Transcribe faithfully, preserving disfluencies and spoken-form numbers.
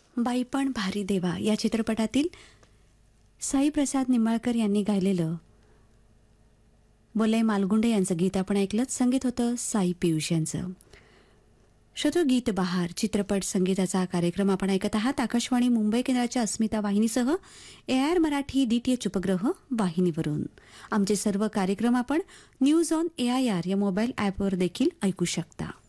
बाईपण भारी देवा या चित्रपटातील साईप्रसाद निंबाळकर यांनी गायलेलं बोलय मालगुंडे यांचं गीत आपण ऐकलं. संगीत होतं साई पियुष यांचं. श्रोतो, गीत बहार चित्रपट संगीताचा कार्यक्रम आपण ऐकत आहात आकाशवाणी मुंबई केंद्राच्या अस्मिता वाहिनीसह ए आर मराठी डीटीएच उपग्रह वाहिनीवरून. आमचे सर्व कार्यक्रम आपण news on A I R या मोबाईल ॲपवर देखील ऐकू शकता.